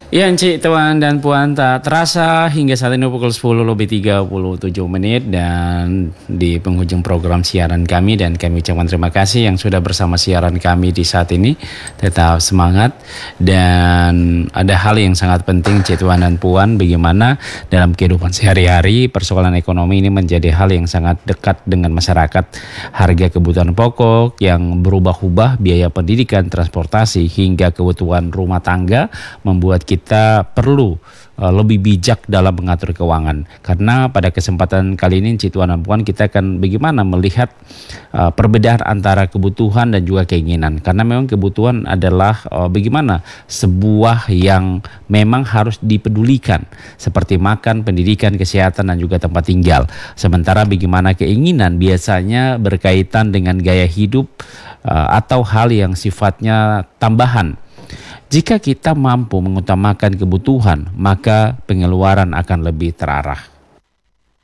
Ya, Encik, Tuan dan Puan, tak terasa hingga saat ini pukul 10 lebih 37 menit dan di penghujung program siaran kami, dan kami ucapkan terima kasih yang sudah bersama siaran kami di saat ini. Tetap semangat, dan ada hal yang sangat penting, Encik, Tuan dan Puan, bagaimana dalam kehidupan sehari-hari persoalan ekonomi ini menjadi hal yang sangat dekat dengan masyarakat. Harga kebutuhan pokok yang berubah-ubah, biaya pendidikan, transportasi, hingga kebutuhan rumah tangga membuat kita perlu lebih bijak dalam mengatur keuangan. Karena pada kesempatan kali ini, Cik Tuan dan Puan, kita akan bagaimana melihat perbedaan antara kebutuhan dan juga keinginan. Karena memang kebutuhan adalah bagaimana sebuah yang memang harus dipedulikan, seperti makan, pendidikan, kesehatan, dan juga tempat tinggal. Sementara bagaimana keinginan biasanya berkaitan dengan gaya hidup atau hal yang sifatnya tambahan. Jika kita mampu mengutamakan kebutuhan, maka pengeluaran akan lebih terarah.